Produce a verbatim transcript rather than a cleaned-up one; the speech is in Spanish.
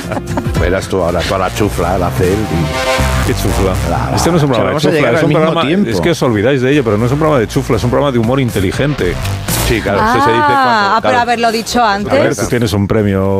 Verás tú ahora toda la chufla, la hacer y... Qué chufla. Claro, este no es un programa de vamos a chufla, llegar es al un mismo programa... tiempo. Es que os olvidáis de ello, pero no es un programa de chufla, es un programa de humor inteligente. Sí, claro, Ah, eso se dice cuando... ah, pero claro. haberlo dicho A ver, antes. tú tienes un premio